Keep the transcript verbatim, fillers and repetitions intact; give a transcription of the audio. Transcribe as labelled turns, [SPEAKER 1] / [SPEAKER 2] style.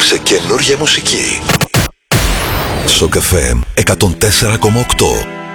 [SPEAKER 1] Απόψε καινούργια μουσική. Σοκ εφ εμ εκατόν τέσσερα κόμμα οκτώ.